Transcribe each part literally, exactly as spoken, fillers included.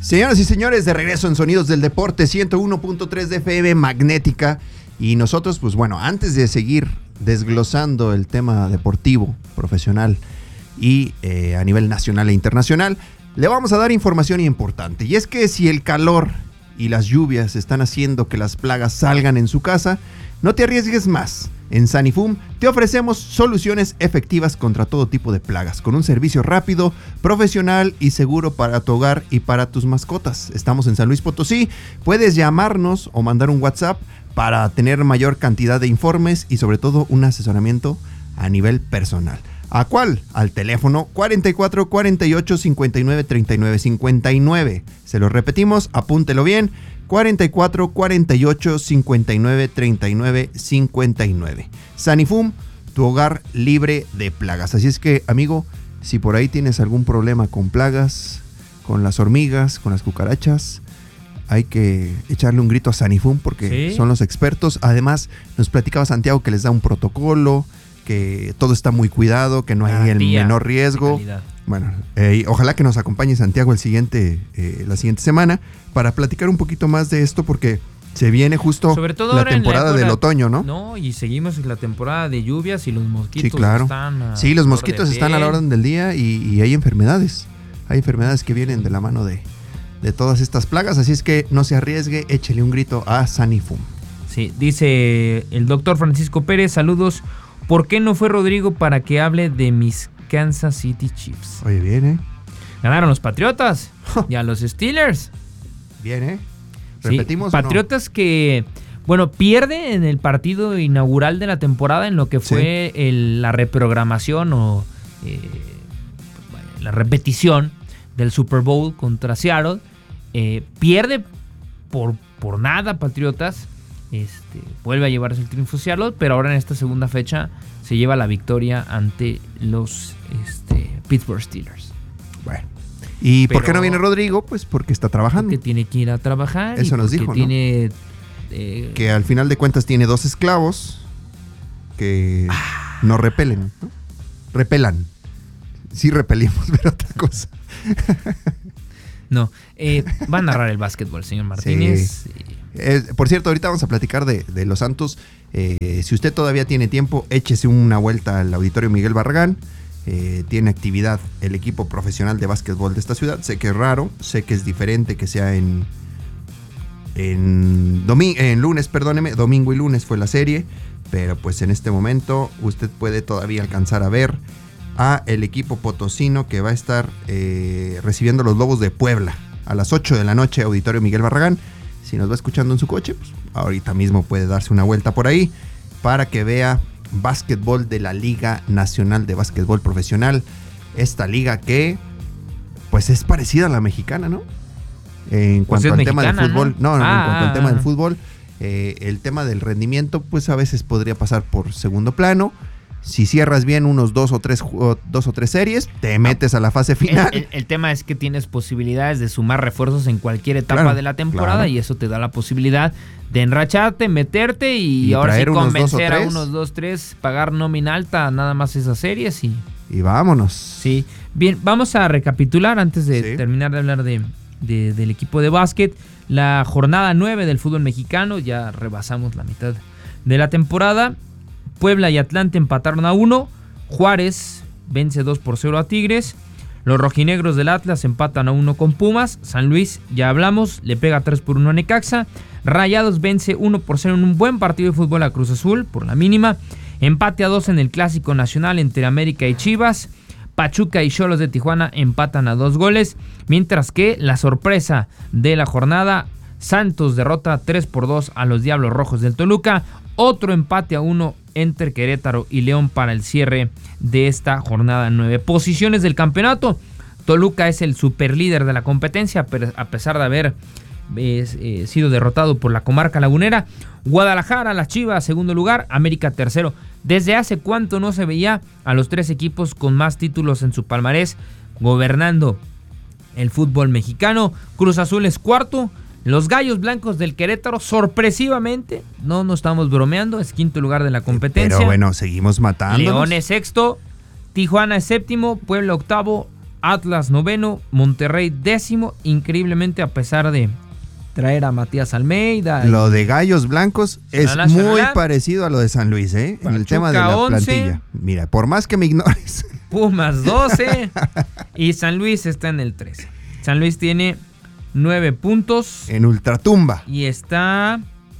Señoras y señores, de regreso en Sonidos del Deporte, ciento uno punto tres de F M Magnética. Y nosotros, pues bueno, antes de seguir desglosando el tema deportivo, profesional y eh, a nivel nacional e internacional, le vamos a dar información importante. Y es que si el calor y las lluvias están haciendo que las plagas salgan en su casa, no te arriesgues más. En Sanifum te ofrecemos soluciones efectivas contra todo tipo de plagas, con un servicio rápido, profesional y seguro para tu hogar y para tus mascotas. Estamos en San Luis Potosí. Puedes llamarnos o mandar un WhatsApp para tener mayor cantidad de informes y sobre todo un asesoramiento a nivel personal. ¿A cuál? Al teléfono cuarenta y cuatro, cuarenta y ocho, cincuenta y nueve, treinta y nueve, cincuenta y nueve. Se lo repetimos, apúntelo bien. cuarenta y cuatro, cuarenta y ocho, cincuenta y nueve, treinta y nueve, cincuenta y nueve. Sanifum, tu hogar libre de plagas. Así es que, amigo, si por ahí tienes algún problema con plagas, con las hormigas, con las cucarachas, hay que echarle un grito a Sanifum porque ¿sí? Son los expertos. Además, nos platicaba Santiago que les da un protocolo, que todo está muy cuidado, que no hay el menor riesgo. Bueno, eh, ojalá que nos acompañe Santiago el siguiente, eh, la siguiente semana para platicar un poquito más de esto porque se viene justo sobre todo la temporada la del otoño, ¿no? No, y seguimos en la temporada de lluvias y los mosquitos sí, claro. están a Sí, los mosquitos de están a la orden del día y, y hay enfermedades. Hay enfermedades que vienen de la mano de, de todas estas plagas, así es que no se arriesgue, échele un grito a Sanifum. Sí, dice el doctor Francisco Pérez, saludos. ¿Por qué no fue Rodrigo para que hable de mis Kansas City Chiefs? Oye, bien, ¿eh? Ganaron los Patriotas y a los Steelers. Bien, ¿eh? ¿Repetimos? Sí, Patriotas o no? Que, bueno, pierde en el partido inaugural de la temporada en lo que fue sí. el, la reprogramación o eh, la repetición del Super Bowl contra Seattle. Eh, pierde por, por nada Patriotas. Este, vuelve a llevarse el triunfo Seattle, pero ahora en esta segunda fecha se lleva la victoria ante los este, Pittsburgh Steelers. Bueno. ¿Y pero, por qué no viene Rodrigo? Pues porque está trabajando. Porque tiene que ir a trabajar. Eso nos dijo, ¿no? Tiene, eh, que al final de cuentas tiene dos esclavos que ah. no repelen, ¿no? Repelan. Sí repelimos, pero otra cosa. No, eh, va a narrar el básquetbol, señor Martínez. Sí. Eh, por cierto, ahorita vamos a platicar de, de los Santos. Eh, si usted todavía tiene tiempo, échese una vuelta al Auditorio Miguel Barragán. Eh, tiene actividad el equipo profesional de básquetbol de esta ciudad. Sé que es raro, sé que es diferente que sea en en, domi- en lunes, perdóneme, domingo y lunes fue la serie, pero pues en este momento usted puede todavía alcanzar a ver a el equipo potosino que va a estar eh, recibiendo los Lobos de Puebla a las ocho de la noche, Auditorio Miguel Barragán. Si nos va escuchando en su coche, pues ahorita mismo puede darse una vuelta por ahí para que vea básquetbol de la Liga Nacional de Básquetbol Profesional. Esta liga que, pues es parecida a la mexicana, ¿no? En cuanto pues al tema del fútbol. No, no, no ah, en cuanto al tema del fútbol, eh, el tema del rendimiento, pues a veces podría pasar por segundo plano. Si cierras bien unos dos o tres dos o tres series, te metes a la fase final. El, el, el tema es que tienes posibilidades de sumar refuerzos en cualquier etapa claro, de la temporada claro. y eso te da la posibilidad de enracharte, meterte y, y ahora sí convencer a unos dos, tres, pagar nómina alta nada más esas series y... Y vámonos. Sí. Bien, vamos a recapitular antes de sí. terminar de hablar de, de, del equipo de básquet. La jornada nueve del fútbol mexicano, ya rebasamos la mitad de la temporada. Puebla y Atlante empataron a uno. Juárez vence dos por cero a Tigres. Los rojinegros del Atlas empatan a uno con Pumas. San Luis, ya hablamos, le pega tres por uno a Necaxa. Rayados vence uno por cero en un buen partido de fútbol a Cruz Azul, por la mínima. Empate a dos en el Clásico Nacional entre América y Chivas. Pachuca y Xolos de Tijuana empatan a dos goles. Mientras que la sorpresa de la jornada, Santos derrota tres por dos a los Diablos Rojos del Toluca. Otro empate a uno entre Querétaro y León para el cierre de esta jornada nueve. Posiciones del campeonato. Toluca es el superlíder de la competencia, a pesar de haber eh, eh, sido derrotado por la comarca lagunera. Guadalajara, las Chivas, segundo lugar. América, tercero. ¿Desde hace cuánto no se veía a los tres equipos con más títulos en su palmarés gobernando el fútbol mexicano? Cruz Azul es cuarto. Los Gallos Blancos del Querétaro, sorpresivamente, no nos estamos bromeando, es quinto lugar de la competencia. Pero bueno, seguimos matando. León es sexto, Tijuana es séptimo, Puebla octavo, Atlas noveno, Monterrey décimo, increíblemente a pesar de traer a Matías Almeida. Lo de Gallos Blancos es muy parecido a lo de San Luis, ¿eh? En el tema de la once, plantilla. Mira, por más que me ignores. Pumas doce y San Luis está en el trece. San Luis tiene nueve puntos. En ultratumba. Y está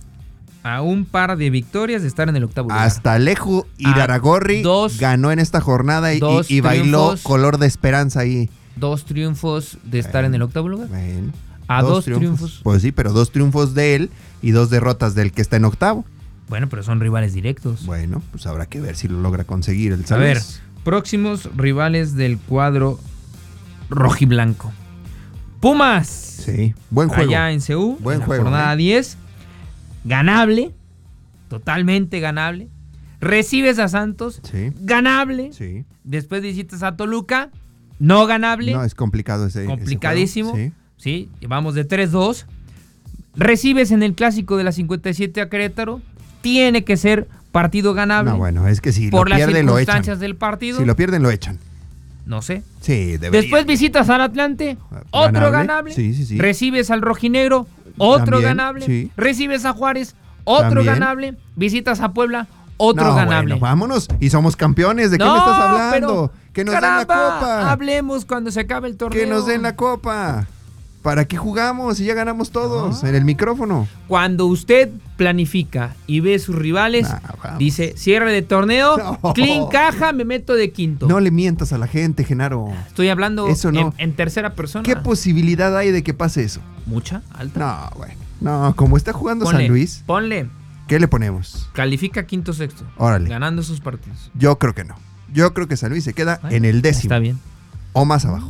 a un par de victorias de estar en el octavo lugar. Hasta Alejo Iraragorri dos, ganó en esta jornada y, y bailó color de esperanza ahí. Dos triunfos de estar bueno, en el octavo lugar. Bueno. A dos, dos triunfos. triunfos. Pues sí, pero dos triunfos de él y dos derrotas del que está en octavo. Bueno, pero son rivales directos. Bueno, pues habrá que ver si lo logra conseguir el San A ver, Luis. Próximos rivales del rojiblanco. rojiblanco. Pumas. Sí, buen juego. Allá en C U, buen en la juego, jornada ¿eh? diez. Ganable. Totalmente ganable. Recibes a Santos. Sí. Ganable. Sí. Después visitas a Toluca. No ganable. No, es complicado ese. Complicadísimo. Ese juego, sí. Sí, vamos de tres dos. Recibes en el clásico de la cincuenta y siete a Querétaro. Tiene que ser partido ganable. No, bueno, es que si por lo pierden, las lo circunstancias echan. del partido. Si lo pierden, lo echan. No sé. Sí, debería. Después visitas al Atlante, otro ganable. ganable. Sí, sí, sí. Recibes al Rojinegro, otro También, ganable. Sí. Recibes a Juárez, otro También. ganable. Visitas a Puebla, otro no, ganable. Bueno, vámonos. Y somos campeones. ¿De no, qué me estás hablando? Pero, que nos caramba, den la copa. Hablemos cuando se acabe el torneo. Que nos den la copa. ¿Para qué jugamos si ya ganamos todos? No. En el micrófono. Cuando usted planifica y ve sus rivales, nah, dice, cierre de torneo, no. Clean caja, me meto de quinto. No le mientas a la gente, Genaro. Estoy hablando eso no. en, en tercera persona. ¿Qué posibilidad hay de que pase eso? ¿Mucha? ¿Alta? No, bueno. No, como está jugando ponle, San Luis. Ponle. ¿Qué le ponemos? Califica quinto sexto. Órale. Ganando sus partidos. Yo creo que no. Yo creo que San Luis se queda bueno, en el décimo. Está bien. O más abajo.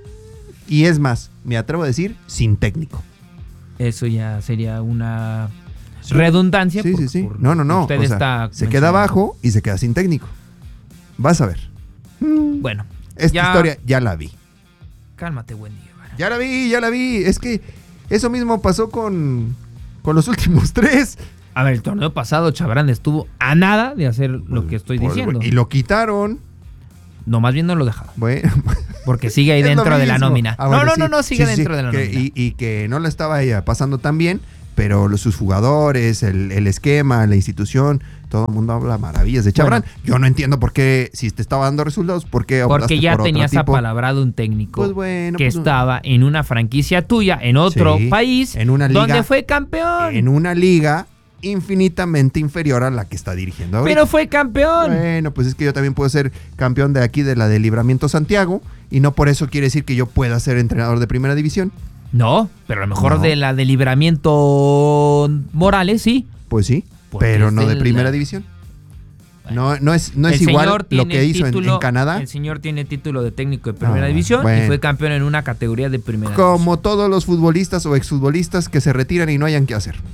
Y es más, me atrevo a decir, sin técnico. Eso ya sería una sí. redundancia. Sí, por, sí, sí. Por, no, no, no. Usted o sea, está se queda abajo y se queda sin técnico. Vas a ver. Bueno. Esta ya... historia ya la vi. Cálmate, buen día. Bueno. Ya la vi, ya la vi. Es que eso mismo pasó con, con los últimos tres. A ver, el torneo pasado Chabrán estuvo a nada de hacer pues, lo que estoy pues, diciendo. Y lo quitaron. No, más bien no lo dejaron. Bueno. Porque sigue ahí dentro de la nómina. Ah, bueno, no, no, sí, no, no, sigue sí, dentro sí, de la que, nómina. Y, y que no la estaba ella pasando tan bien, pero los, sus jugadores, el, el esquema, la institución, todo el mundo habla maravillas de Chabrán. Bueno, yo no entiendo por qué, si te estaba dando resultados, por qué Porque ya por tenías tipo? apalabrado un técnico pues bueno, que pues, estaba en una franquicia tuya, en otro sí, país, en una liga, donde fue campeón. En una liga infinitamente inferior a la que está dirigiendo ahorita. Pero fue campeón. Bueno, pues es que yo también puedo ser campeón de aquí, de la de Libramiento Santiago, y no por eso quiere decir que yo pueda ser entrenador de primera división. No, pero a lo mejor no. de la de Libramiento Morales, sí. Pues sí, Porque pero no de, de primera la... división. Bueno, no, no es, no es igual lo que hizo título, en, en Canadá. El señor tiene título de técnico de primera ah, división bueno. y fue campeón en una categoría de primera Como división. todos los futbolistas o exfutbolistas que se retiran y no hayan qué hacer.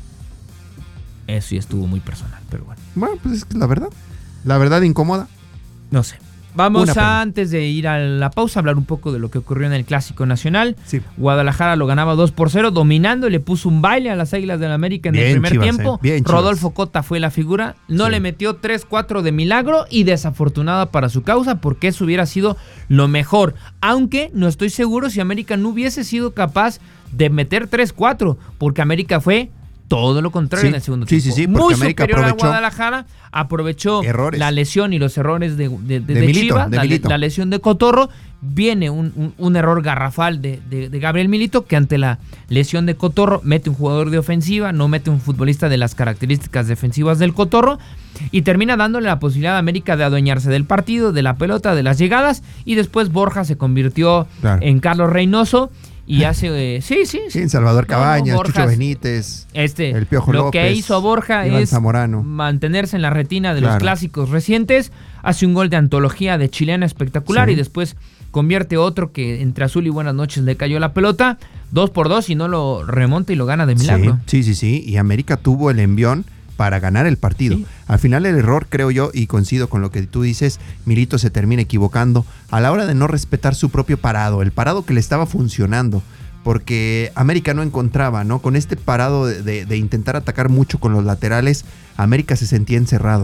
Eso ya estuvo muy personal, pero bueno. Bueno, pues es que la verdad. La verdad incomoda. No sé. Vamos a, antes de ir a la pausa, hablar un poco de lo que ocurrió en el Clásico Nacional. Sí. Guadalajara lo ganaba dos por cero, dominando, le puso un baile a las Águilas del América en bien el primer Chivas, tiempo. Eh. Bien Rodolfo Cota fue la figura, no sí. le metió tres cuatro de milagro y desafortunada para su causa, porque eso hubiera sido lo mejor. Aunque no estoy seguro si América no hubiese sido capaz de meter tres cuatro, porque América fue todo lo contrario sí, en el segundo sí, tiempo. Sí, sí, muy América superior aprovechó a Guadalajara, aprovechó errores. la lesión y los errores de, de, de, de, de Milito, Chivas, de la, Milito. la lesión de Cotorro, viene un, un, un error garrafal de, de, de Gabriel Milito, que ante la lesión de Cotorro mete un jugador de ofensiva, no mete un futbolista de las características defensivas del Cotorro, y termina dándole la posibilidad a América de adueñarse del partido, de la pelota, de las llegadas, y después Borja se convirtió claro. en Carlos Reynoso, y hace, eh, sí, sí, sí. Sí, Salvador Cabañas, no, no, Borjas, Chucho Benítez, este, el Piojo lo López. Lo que hizo Borja Iván es Zamorano. mantenerse en la retina de claro. los clásicos recientes, hace un gol de antología de chilena espectacular sí. y después convierte otro que entre azul y buenas noches le cayó la pelota, dos por dos y no lo remonta y lo gana de milagro. Sí, sí, sí, sí. Y América tuvo el envión para ganar el partido. Sí. Al final el error, creo yo, y coincido con lo que tú dices, Milito se termina equivocando a la hora de no respetar su propio parado, el parado que le estaba funcionando, porque América no encontraba, ¿no? Con este parado de, de, de intentar atacar mucho con los laterales, América se sentía encerrado.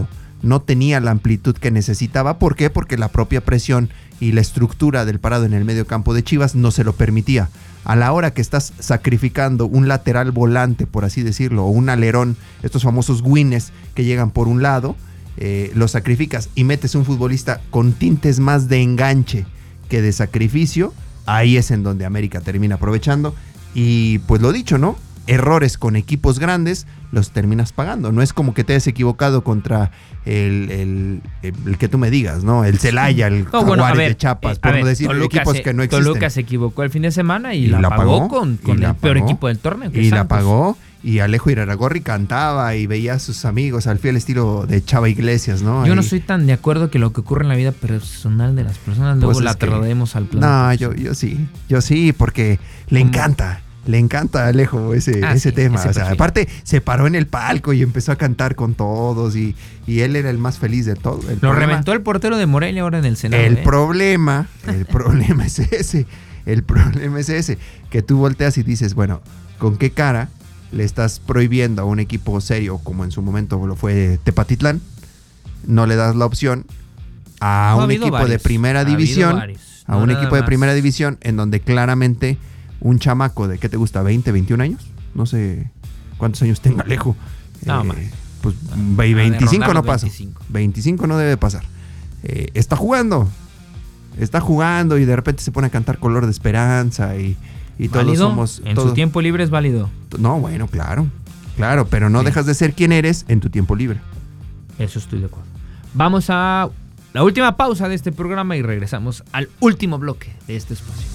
no tenía la amplitud que necesitaba. ¿Por qué? Porque la propia presión y la estructura del parado en el medio campo de Chivas no se lo permitía. A la hora que estás sacrificando un lateral volante, por así decirlo, o un alerón, estos famosos wings que llegan por un lado, eh, lo sacrificas y metes un futbolista con tintes más de enganche que de sacrificio, ahí es en donde América termina aprovechando. Y pues lo dicho, ¿no? Errores con equipos grandes los terminas pagando. No es como que te hayas equivocado contra el, el, el, el que tú me digas, ¿no? El Celaya, el no, bueno, Juárez ver, de Chiapas, eh, por ver, no decir Toluca equipos se, que no existen. Toluca se equivocó el fin de semana y, y la, la pagó, pagó con, con el peor pagó, equipo del torneo. Que y Santos. la pagó. Y Alejo Iraragorri cantaba y veía a sus amigos al fiel estilo de Chava Iglesias, ¿no? Yo Ahí. no soy tan de acuerdo que lo que ocurre en la vida personal de las personas luego Pues la que, traemos al plan. No, yo, yo sí, yo sí, porque le ¿Cómo? encanta. Le encanta a Alejo ese, ah, ese sí, tema. ese o sea, aparte, se paró en el palco y empezó a cantar con todos. Y, y él era el más feliz de todo. El Lo problema, reventó el portero de Morelia ahora en el Senado. El ¿eh? problema, el problema es ese. El problema es ese. Que tú volteas y dices, bueno, ¿con qué cara le estás prohibiendo a un equipo serio, como en su momento lo fue Tepatitlán? No le das la opción a no, un equipo varios. de primera división. A no un equipo más. de primera división en donde claramente un chamaco de, ¿qué te gusta? ¿veinte, veintiún años? No sé cuántos años tenga Alejo. No, eh, pues veinticinco no pasa. veinticinco. veinticinco no debe pasar. Eh, está jugando. Está jugando y de repente se pone a cantar Color de Esperanza y, y todos ¿Válido? somos... En todos, su tiempo libre es válido. No, bueno, claro. Claro, pero no sí. dejas de ser quien eres en tu tiempo libre. Eso estoy de acuerdo. Vamos a la última pausa de este programa y regresamos al último bloque de este espacio.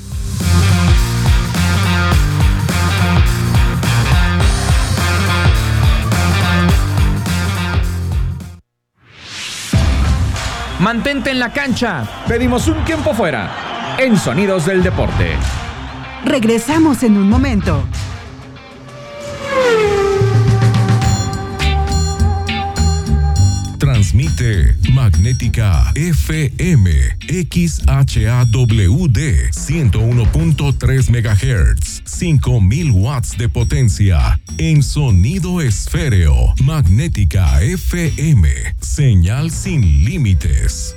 Mantente en la cancha. Pedimos un tiempo fuera en Sonidos del Deporte. Regresamos en un momento. Transmite Magnética F M X H A W D ciento uno punto tres megahertz, cinco mil watts de potencia en sonido esféreo. Magnética F M, señal sin límites.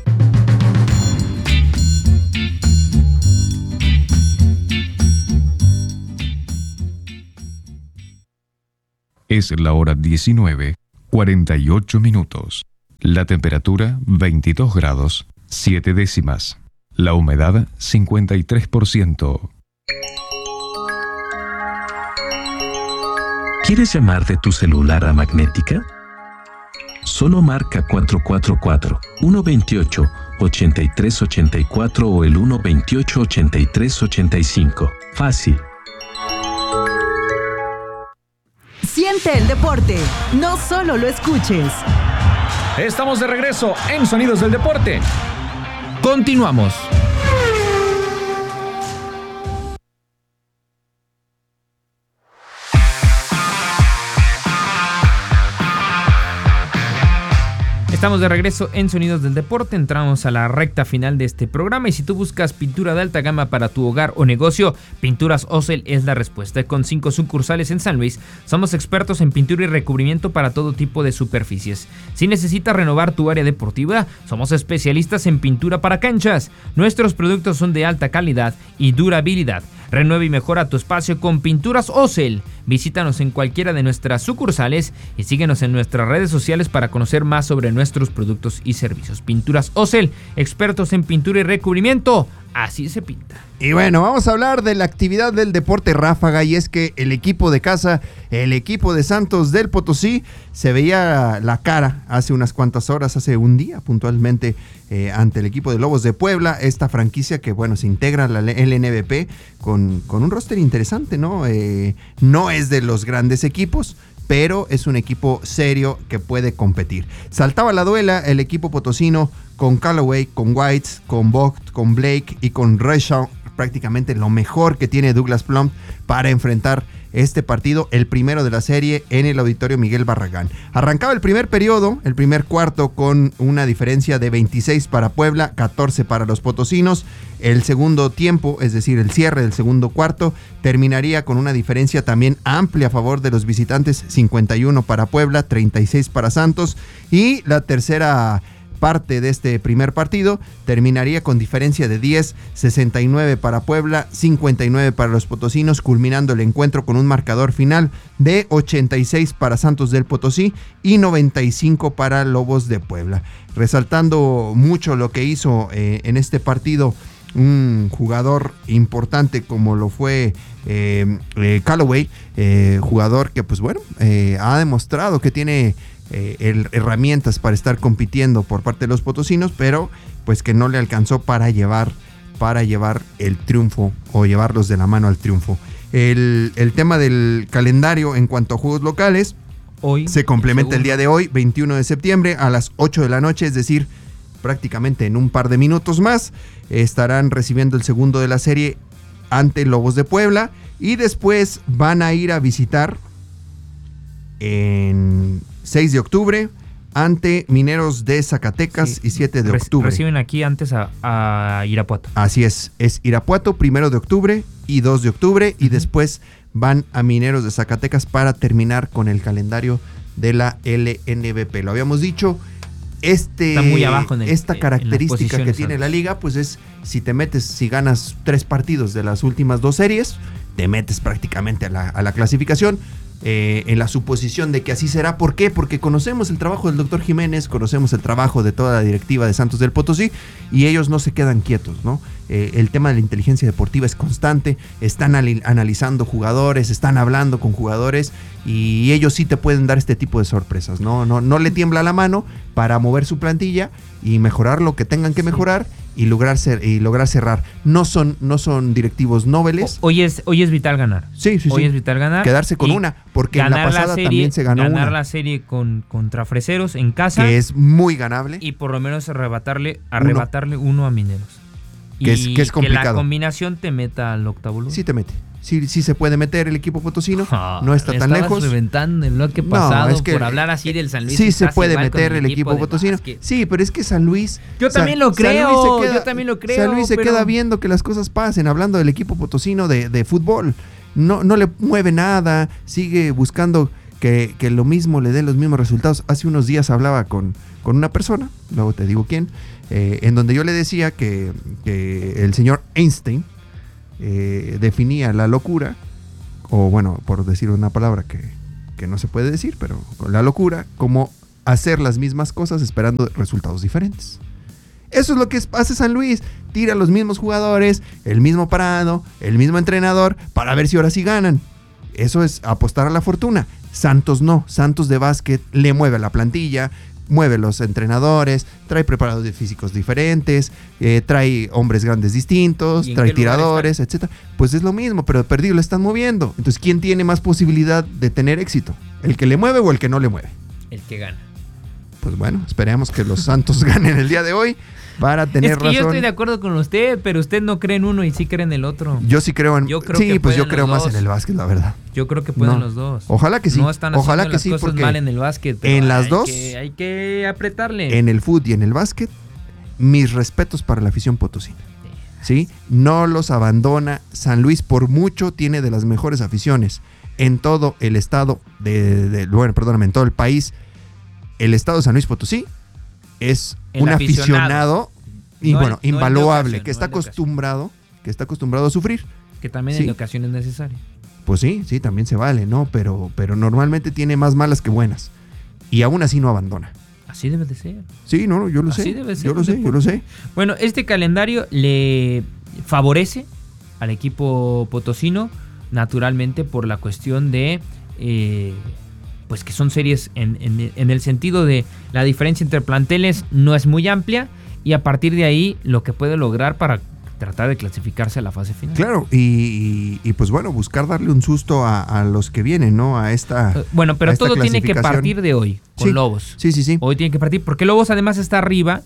Es la hora diecinueve, cuarenta y ocho minutos. La temperatura veintidós grados, siete décimas. La humedad cincuenta y tres por ciento. ¿Quieres llamar de tu celular a Magnética? Solo marca cuatro cuatro cuatro, uno dos ocho, ocho tres ocho cuatro o el uno dos ocho, ocho tres ocho cinco. Fácil. Siente el deporte, no solo lo escuches. Estamos de regreso en Sonidos del Deporte. Continuamos. Estamos de regreso en Sonidos del Deporte, entramos a la recta final de este programa y si tú buscas pintura de alta gama para tu hogar o negocio, Pinturas Ocel es la respuesta. Con cinco sucursales en San Luis, somos expertos en pintura y recubrimiento para todo tipo de superficies. Si necesitas renovar tu área deportiva, somos especialistas en pintura para canchas. Nuestros productos son de alta calidad y durabilidad. Renueva y mejora tu espacio con Pinturas Ocel. Visítanos en cualquiera de nuestras sucursales y síguenos en nuestras redes sociales para conocer más sobre nuestros productos y servicios. Pinturas Ocel, expertos en pintura y recubrimiento. Así se pinta. Y bueno, vamos a hablar de la actividad del deporte ráfaga y es que el equipo de casa, el equipo de Santos del Potosí, se veía la cara hace unas cuantas horas, hace un día puntualmente, eh, ante el equipo de Lobos de Puebla, esta franquicia que bueno, se integra a la L N B P con, con un roster interesante, ¿no? Eh, no es de los grandes equipos, pero es un equipo serio que puede competir. Saltaba la duela el equipo potosino con Callaway, con White, con Vogt, con Blake y con Reshaw, prácticamente lo mejor que tiene Douglas Plum para enfrentar este partido, el primero de la serie, en el Auditorio Miguel Barragán. Arrancaba el primer periodo, el primer cuarto, con una diferencia de veintiséis para Puebla, catorce para los potosinos. El segundo tiempo, es decir, el cierre del segundo cuarto, terminaría con una diferencia también amplia a favor de los visitantes, cincuenta y uno para Puebla, treinta y seis para Santos. Y la tercera parte de este primer partido terminaría con diferencia de diez, sesenta y nueve para Puebla, cincuenta y nueve para los potosinos, culminando el encuentro con un marcador final de ochenta y seis para Santos del Potosí y noventa y cinco para Lobos de Puebla. Resaltando mucho lo que hizo eh, en este partido un jugador importante como lo fue eh, eh, Callaway, eh, jugador que pues bueno, eh, ha demostrado que tiene Eh, el, herramientas para estar compitiendo por parte de los potosinos, pero pues que no le alcanzó para llevar para llevar el triunfo o llevarlos de la mano al triunfo. El, el tema del calendario en cuanto a juegos locales hoy se complementa el día de hoy, veintiuno de septiembre a las ocho de la noche, es decir, prácticamente en un par de minutos más estarán recibiendo el segundo de la serie ante Lobos de Puebla y después van a ir a visitar en seis de octubre ante Mineros de Zacatecas, sí, y siete de octubre. Reciben aquí antes a, a Irapuato. Así es, es Irapuato primero de octubre y dos de octubre y uh-huh. después van a Mineros de Zacatecas para terminar con el calendario de la L N B P. Lo habíamos dicho, este, está muy abajo en el, esta característica que tiene la liga, pues es si te metes, si ganas tres partidos de las últimas dos series, te metes prácticamente a la, a la clasificación. Eh, en la suposición de que así será. ¿Por qué? Porque conocemos el trabajo del doctor Jiménez, conocemos el trabajo de toda la directiva de Santos del Potosí y ellos no se quedan quietos, ¿no? Eh, el tema de la inteligencia deportiva es constante, están al- analizando jugadores, están hablando con jugadores y ellos sí te pueden dar este tipo de sorpresas, ¿no? No, no le tiembla la mano para mover su plantilla y mejorar lo que tengan que mejorar y lograr, ser, y lograr cerrar. No son, no son directivos nobles. Hoy es, hoy es vital ganar. Sí, sí, hoy sí. es vital ganar. Quedarse con una, porque en la pasada la serie, también se ganó ganar una. la serie con, contra Freseros en casa. Que es muy ganable. Y por lo menos arrebatarle, arrebatarle uno, uno a Mineros. Y que es, que es complicado. Que la combinación te meta al octavo lugar. Sí te mete. Sí, sí se puede meter el equipo potosino, oh, no está tan lejos. Reventando el bloque pasado no, es que, por hablar así del San Luis. Sí se puede meter el equipo, equipo potosino. Sí, pero es que San Luis. Yo también lo creo. Queda, yo también lo creo. San Luis se pero... queda viendo que las cosas pasen, hablando del equipo potosino de, de fútbol. No, no le mueve nada, sigue buscando que, que lo mismo le dé los mismos resultados. Hace unos días hablaba con, con una persona, luego te digo quién, eh, en donde yo le decía que, que el señor Einstein eh, definía la locura. O bueno, por decir una palabra que, que no se puede decir, pero con la locura, como hacer las mismas cosas esperando resultados diferentes. Eso es lo que hace San Luis, tira los mismos jugadores, el mismo parado, el mismo entrenador, para ver si ahora sí ganan. Eso es apostar a la fortuna. Santos no, Santos de básquet le mueve la plantilla, mueve los entrenadores, trae preparados físicos diferentes, eh, trae hombres grandes distintos, trae tiradores, etcétera. Pues es lo mismo, pero perdido lo están moviendo. Entonces, ¿quién tiene más posibilidad de tener éxito? ¿El que le mueve o el que no le mueve? El que gana. Pues bueno, esperemos que los Santos ganen el día de hoy para tener es que razón. Yo estoy de acuerdo con usted, pero usted no cree en uno y sí cree en el otro. Yo sí creo en... Yo creo sí, que pues yo creo más dos. en el básquet, la verdad. Yo creo que pueden no. los dos. Ojalá que sí. No están Ojalá que las sí, cosas porque mal en el básquet. Pero en las hay dos, que, hay que apretarle. En el fútbol y en el básquet, mis respetos para la afición potosina. ¿Sí? No los abandona. San Luis por mucho tiene de las mejores aficiones en todo el estado de, de, de bueno, perdóname, en todo el país. El estado de San Luis Potosí es el un aficionado, aficionado y no bueno, el, invaluable, no ocasión, que está no acostumbrado, que está acostumbrado a sufrir. Que también sí. en ocasiones es necesario. Pues sí, sí, también se vale, ¿no? Pero, pero normalmente tiene más malas que buenas. Y aún así no abandona. Así debe de ser. Sí, no, yo lo así sé. Debe ser yo lo sé, yo lo sé. Bueno, este calendario le favorece al equipo potosino, naturalmente por la cuestión de... Eh, pues que son series en, en, en el sentido de la diferencia entre planteles no es muy amplia y a partir de ahí lo que puede lograr para tratar de clasificarse a la fase final. Claro, y, y, y pues bueno, buscar darle un susto a, a los que vienen, ¿no? A esta uh, Bueno, pero todo tiene que partir de hoy, con sí, Lobos. Sí, sí, sí. Hoy tiene que partir, porque Lobos además está arriba,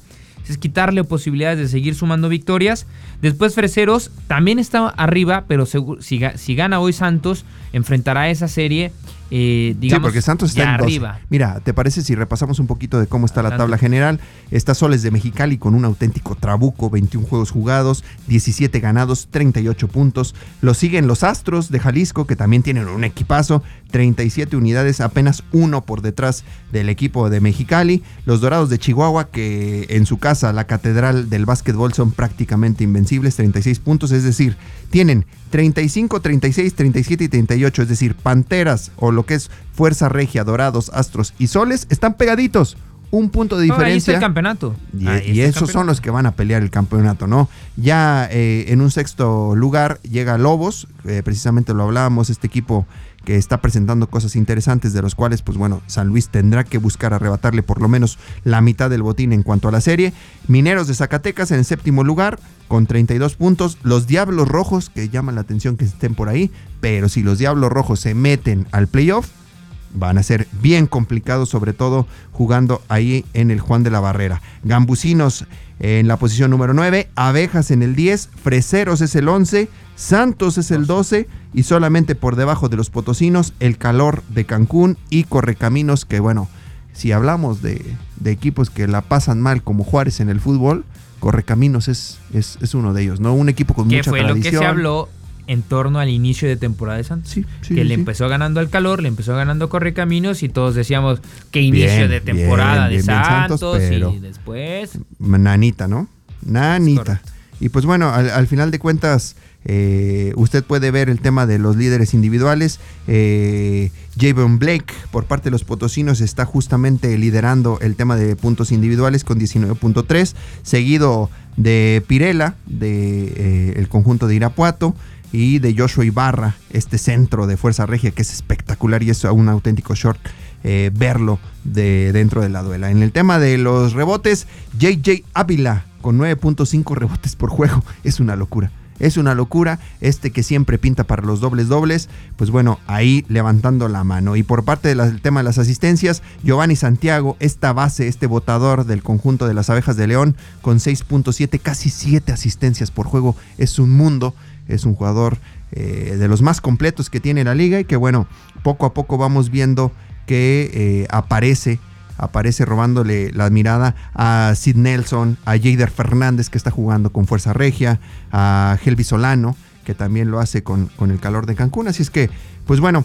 es quitarle posibilidades de seguir sumando victorias. Después Freseros también está arriba, pero seguro, si, si gana hoy Santos, enfrentará esa serie, eh, digamos, sí, porque Santos está ya en doce. Arriba. Mira, ¿te parece si repasamos un poquito de cómo está Adelante. la tabla general? Está Soles de Mexicali con un auténtico trabuco, veintiún juegos jugados, diecisiete ganados, treinta y ocho puntos. Lo siguen los Astros de Jalisco, que también tienen un equipazo, treinta y siete unidades, apenas uno por detrás del equipo de Mexicali. Los Dorados de Chihuahua, que en su casa, la catedral del básquetbol, son prácticamente invencibles, treinta y seis puntos, es decir, tienen treinta y cinco, treinta y seis, treinta y siete y treinta y ocho, es decir, Panteras o lo que es Fuerza Regia, Dorados, Astros y Soles están pegaditos, un punto de diferencia. Oh, ahí está el campeonato. Y, Ahí y está el esos campeonato. son los que van a pelear el campeonato, ¿no? Ya eh, en un sexto lugar llega Lobos, eh, precisamente lo hablábamos, este equipo que está presentando cosas interesantes, de los cuales, pues bueno, San Luis tendrá que buscar arrebatarle por lo menos la mitad del botín en cuanto a la serie. Mineros de Zacatecas en el séptimo lugar, con treinta y dos puntos. Los Diablos Rojos, que llaman la atención que estén por ahí, pero si los Diablos Rojos se meten al playoff, van a ser bien complicados, sobre todo jugando ahí en el Juan de la Barrera. Gambusinos en la posición número nueve, Abejas en el diez, Freseros es el once, Santos es el doce y solamente por debajo de los potosinos el Calor de Cancún y Correcaminos, que bueno, si hablamos de, de equipos que la pasan mal como Juárez en el fútbol, Correcaminos es, es, es uno de ellos, ¿no? Un equipo con Que mucha fue tradición. lo que se habló en torno al inicio de temporada de Santos. Sí, sí, que sí, le sí. empezó ganando al Calor, le empezó ganando Correcaminos y todos decíamos que inicio Bien, de temporada bien, de bien, bien, Santos, Santos, pero- y después... Nanita, ¿no? Nanita. Correcto. Y pues bueno, al, al final de cuentas, eh, usted puede ver el tema de los líderes individuales. Eh, Javon Blake, por parte de los potosinos, está justamente liderando el tema de puntos individuales con diecinueve punto tres, seguido de Pirela, de eh, el conjunto de Irapuato, y de Joshua Ibarra, este centro de Fuerza Regia que es espectacular y es un auténtico short eh, verlo de dentro de la duela. En el tema de los rebotes, J J Ávila con nueve punto cinco rebotes por juego, es una locura. Es una locura, este que siempre pinta para los dobles dobles, pues bueno, ahí levantando la mano. Y por parte del tema de las asistencias, Giovanni Santiago, esta base, este botador del conjunto de las Abejas de León, con seis punto siete, casi siete asistencias por juego, es un mundo. Es un jugador eh, de los más completos que tiene la liga y que bueno, poco a poco vamos viendo que eh, aparece, aparece robándole la mirada a Sid Nelson, a Jader Fernández, que está jugando con Fuerza Regia, a Helvi Solano, que también lo hace con, con el Calor de Cancún. Así es que, pues bueno,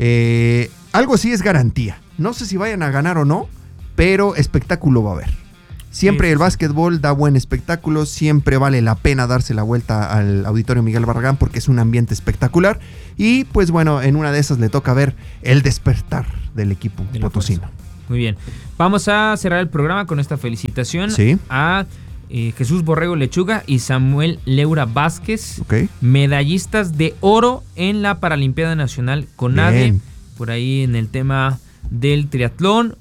eh, algo sí es garantía. No sé si vayan a ganar o no, pero espectáculo va a haber. Siempre Sí, el sí. básquetbol da buen espectáculo, siempre vale la pena darse la vuelta al Auditorio Miguel Barragán porque es un ambiente espectacular y pues bueno, en una de esas le toca ver el despertar del equipo De la potosino. fuerza. Muy bien. Vamos a cerrar el programa con esta felicitación Sí. a eh, Jesús Borrego Lechuga y Samuel Leura Vázquez, Ok. medallistas de oro en la Paralimpiada Nacional CONADE, Bien. por ahí en el tema del triatlón.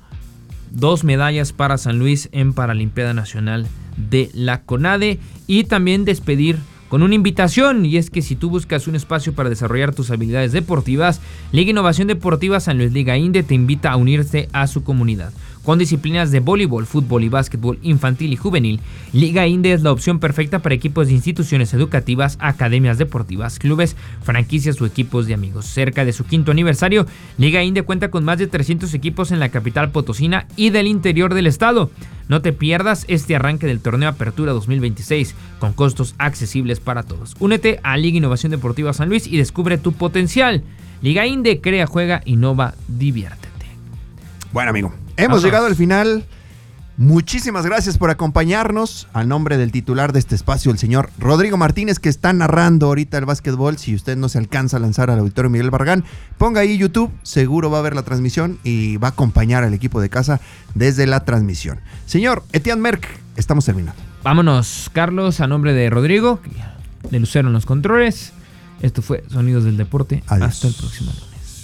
Dos medallas para San Luis en Paralimpiada Nacional de la CONADE. Y también despedir con una invitación, y es que si tú buscas un espacio para desarrollar tus habilidades deportivas, Liga Innovación Deportiva San Luis Liga Inde te invita a unirse a su comunidad. Con disciplinas de voleibol, fútbol y básquetbol infantil y juvenil, Liga Inde es la opción perfecta para equipos de instituciones educativas, academias deportivas, clubes, franquicias o equipos de amigos. Cerca de su quinto aniversario, Liga Inde cuenta con más de trescientos equipos en la capital potosina y del interior del estado. No te pierdas este arranque del torneo Apertura dos mil veintiséis con costos accesibles para todos. Únete a Liga Innovación Deportiva San Luis y descubre tu potencial. Liga Inde, crea, juega, innova, diviértete. Bueno, amigo, hemos Ajá. llegado al final. Muchísimas gracias por acompañarnos. A nombre del titular de este espacio, el señor Rodrigo Martínez, que está narrando ahorita el básquetbol. Si usted no se alcanza a lanzar al Auditorio Miguel Barragán, ponga ahí YouTube, seguro va a ver la transmisión y va a acompañar al equipo de casa desde la transmisión. Señor Etienne Merck, estamos terminando. Vámonos, Carlos, a nombre de Rodrigo, de Lucero en los controles. Esto fue Sonidos del Deporte. Adiós. Hasta el próximo lunes.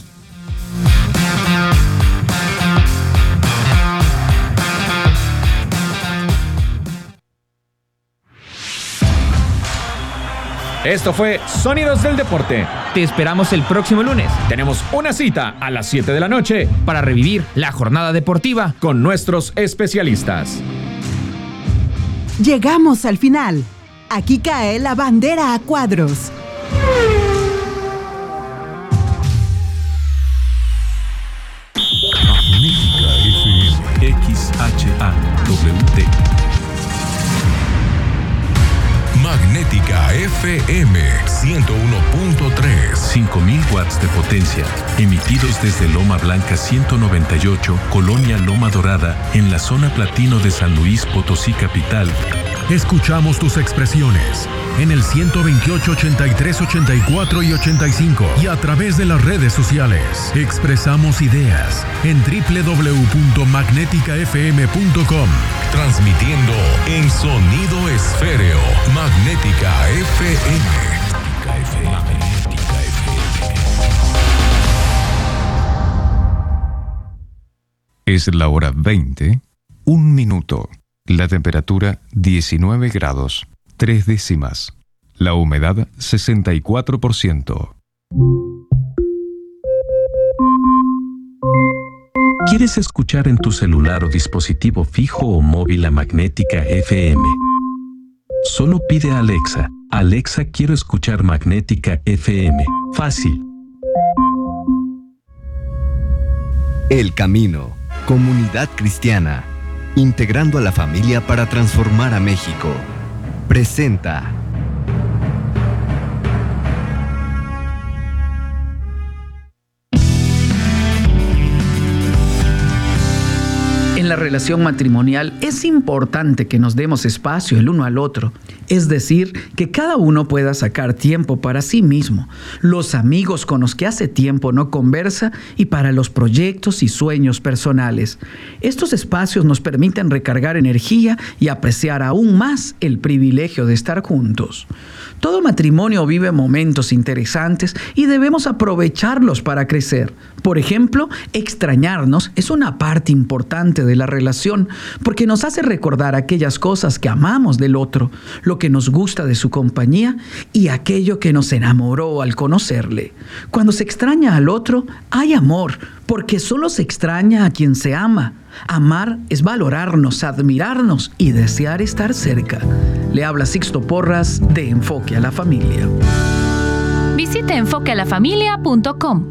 Esto fue Sonidos del Deporte. Te esperamos el próximo lunes Tenemos una cita a las siete de la noche para revivir la jornada deportiva. con nuestros especialistas. Llegamos al final. Aquí cae la bandera a cuadros. Magnética F M. X H A W D. Magnética F M ciento uno punto tres. cinco mil watts de potencia, emitidos desde Loma Blanca ciento noventa y ocho, Colonia Loma Dorada, en la zona platino de San Luis Potosí capital. Escuchamos tus expresiones en el ciento veintiocho, ochenta y tres, ochenta y cuatro y ochenta y cinco y a través de las redes sociales. Expresamos ideas en doble u doble u doble u punto magnética f m punto com. Transmitiendo en sonido esféreo. Magnética F M. Magnética F M. Magnética F M. Es la hora veinte, un minuto. La temperatura diecinueve grados, tres décimas. La humedad sesenta y cuatro por ciento. ¿Quieres escuchar en tu celular o dispositivo fijo o móvil a Magnética F M? Solo pide a Alexa: Alexa, quiero escuchar Magnética F M. Fácil. El Camino, comunidad cristiana, integrando a la familia para transformar a México. Presenta. En la relación matrimonial es importante que nos demos espacio el uno al otro, es decir, que cada uno pueda sacar tiempo para sí mismo, los amigos con los que hace tiempo no conversa y para los proyectos y sueños personales. Estos espacios nos permiten recargar energía y apreciar aún más el privilegio de estar juntos. Todo matrimonio vive momentos interesantes y debemos aprovecharlos para crecer. Por ejemplo, extrañarnos es una parte importante de la relación porque nos hace recordar aquellas cosas que amamos del otro, lo que nos gusta de su compañía y aquello que nos enamoró al conocerle. Cuando se extraña al otro, hay amor, porque solo se extraña a quien se ama. Amar es valorarnos, admirarnos y desear estar cerca. Le habla Sixto Porras de Enfoque a la Familia. Visita enfoque a la familia punto com.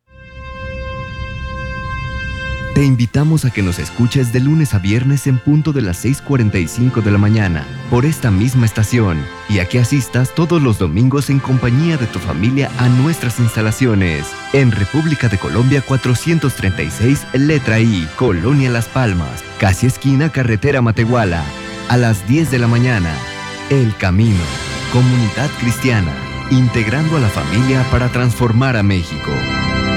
Te invitamos a que nos escuches de lunes a viernes en punto de las seis cuarenta y cinco de la mañana por esta misma estación y a que asistas todos los domingos en compañía de tu familia a nuestras instalaciones en República de Colombia cuatrocientos treinta y seis, letra I, Colonia Las Palmas, casi esquina Carretera Matehuala, a las diez de la mañana. El Camino, comunidad cristiana, integrando a la familia para transformar a México.